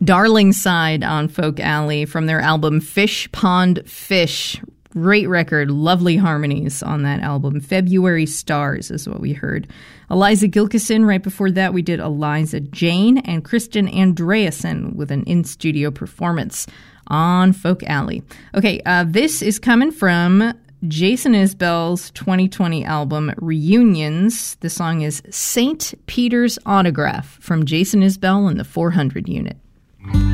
Darling Side on Folk Alley from their album Fish Pond Fish. Great record, lovely harmonies on that album. February Stars is what we heard. Eliza Gilkison, right before that we did Eliza Jane, and Kristen Andreasen with an in-studio performance on Folk Alley. Okay, this is coming from Jason Isbell's 2020 album, Reunions. The song is St. Peter's Autograph from Jason Isbell and the 400 Unit.